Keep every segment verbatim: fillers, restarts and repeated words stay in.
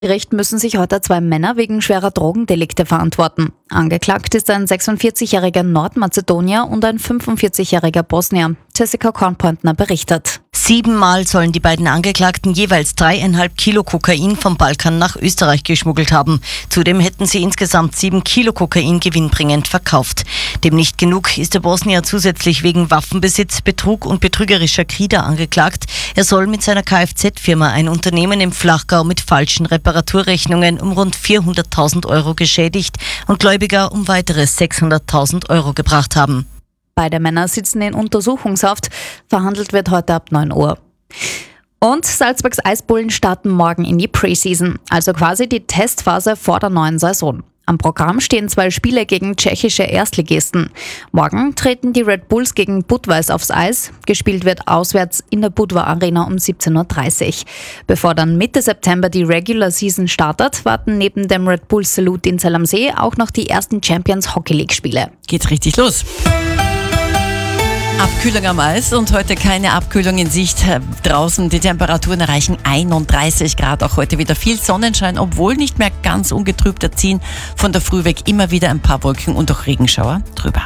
Gericht müssen sich heute zwei Männer wegen schwerer Drogendelikte verantworten. Angeklagt ist ein sechsundvierzigjähriger Nordmazedonier und ein fünfundvierzigjähriger Bosnier. Jessica Kornpointner berichtet. Siebenmal sollen die beiden Angeklagten jeweils dreieinhalb Kilo Kokain vom Balkan nach Österreich geschmuggelt haben. Zudem hätten sie insgesamt sieben Kilo Kokain gewinnbringend verkauft. Dem nicht genug ist der Bosnier zusätzlich wegen Waffenbesitz, Betrug und betrügerischer Krieder angeklagt. Er soll mit seiner Kfz-Firma ein Unternehmen im Flachgau mit falschen Reparaturrechnungen um rund vierhunderttausend Euro geschädigt und Gläubiger um weitere sechshunderttausend Euro gebracht haben. Beide Männer sitzen in Untersuchungshaft. Verhandelt wird heute ab neun Uhr. Und Salzburgs Eisbullen starten morgen in die Preseason, also quasi die Testphase vor der neuen Saison. Am Programm stehen zwei Spiele gegen tschechische Erstligisten. Morgen treten die Red Bulls gegen Budweis aufs Eis. Gespielt wird auswärts in der Budva Arena um siebzehn Uhr dreißig. Bevor dann Mitte September die Regular Season startet, warten neben dem Red Bull Salute in Zell am See auch noch die ersten Champions Hockey League Spiele. Geht's richtig los. Abkühlung am Eis und heute keine Abkühlung in Sicht. Draußen die Temperaturen erreichen einunddreißig Grad. Auch heute wieder viel Sonnenschein, obwohl nicht mehr ganz ungetrübt erziehen. Von der Früh weg immer wieder ein paar Wolken und auch Regenschauer drüber.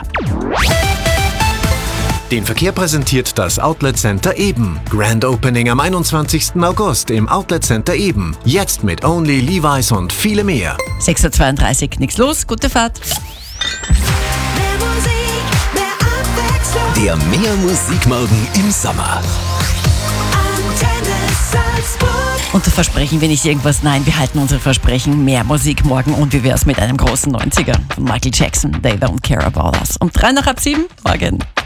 Den Verkehr präsentiert das Outlet Center Eben. Grand Opening am einundzwanzigsten August im Outlet Center Eben. Jetzt mit Only, Levi's und viele mehr. sechs Uhr zweiunddreißig, nichts los, gute Fahrt. Der Mehr Musikmorgen im Sommer. Und da versprechen wir nicht irgendwas, nein, wir halten unsere Versprechen. Mehr Musik morgen und wie wär's mit einem großen neunziger von Michael Jackson, They Don't Care About Us. Um drei nach halb sieben, morgen.